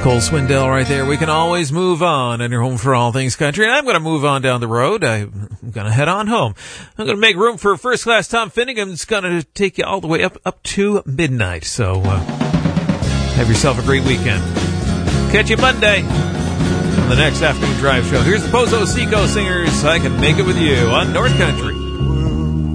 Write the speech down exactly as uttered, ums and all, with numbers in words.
Cole Swindell right there. We can always move on on your home for all things country. And I'm going to move on down the road. I'm going to head on home. I'm going to make room for first class Tom Finnegan. It's going to take you all the way up, up to midnight. So uh, have yourself a great weekend. Catch you Monday on the next Afternoon Drive Show. Here's the Pozo Seco Singers. I Can Make It With You on North Country.